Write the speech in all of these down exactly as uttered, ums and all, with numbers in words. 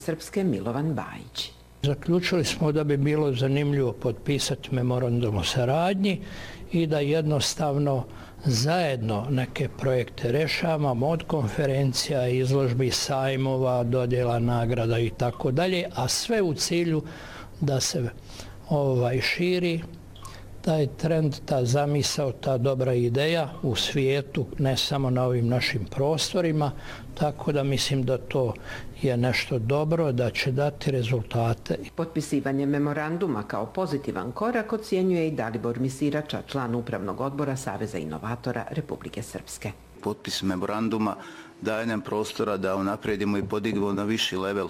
Srpske Milovan Bajić. Zaključili smo da bi bilo zanimljivo potpisati memorandum o saradnji i da jednostavno zajedno neke projekte rešavamo, od konferencija, izložbi, sajmova, dodjela nagrada i tako dalje, a sve u cilju da se ovaj širi taj trend, ta zamisao, ta dobra ideja u svijetu, ne samo na ovim našim prostorima, tako da mislim da to je nešto dobro, da će dati rezultate. Potpisivanje memoranduma kao pozitivan korak ocjenjuje i Dalibor Misirača, član Upravnog odbora Saveza inovatora Republike Srpske. Potpis memoranduma daje nam prostora da unaprijedimo i podignemo na viši level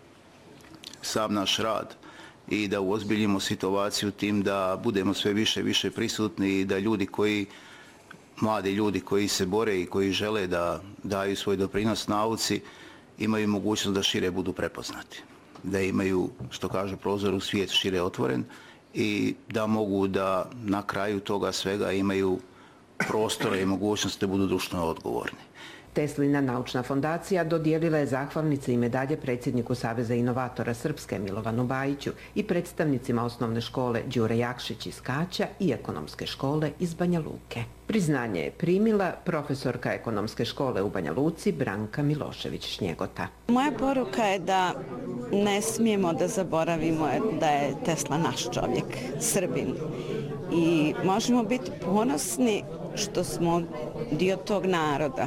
sam naš rad i da uozbiljimo situaciju tim da budemo sve više i više prisutni i da ljudi koji, mladi ljudi koji se bore i koji žele da daju svoj doprinos nauci, imaju mogućnost da šire budu prepoznati. Da imaju, što kaže, prozor u svijet šire otvoren i da mogu da na kraju toga svega imaju prostora i mogućnost da budu društveno odgovorni. Teslina naučna fondacija dodijelila je zahvalnice i medalje predsjedniku Saveza inovatora Srpske Milovanu Bajiću i predstavnicima osnovne škole Đure Jakšić iz Kaća i ekonomske škole iz Banja Luke. Priznanje je primila profesorka ekonomske škole u Banja Luci Branka Milošević-Šnjegota. Moja poruka je da ne smijemo da zaboravimo da je Tesla naš čovjek, Srbin. I možemo biti ponosni što smo dio tog naroda.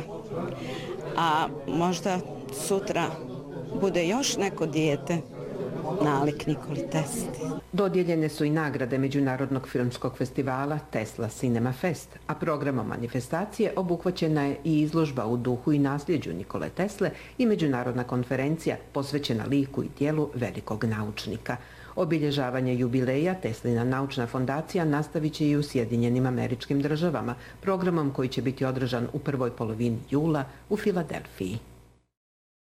A možda sutra bude još neko dijete nalik Nikoli Tesli. Dodijeljene su i nagrade Međunarodnog filmskog festivala Tesla Cinema Fest, a programom manifestacije obuhvaćena je i izložba u duhu i nasljeđu Nikole Tesle i međunarodna konferencija posvećena liku i djelu velikog naučnika. Obilježavanje jubileja Teslina naučna fondacija nastavit će i u Sjedinjenim Američkim Državama, programom koji će biti održan u prvoj polovini jula u Filadelfiji.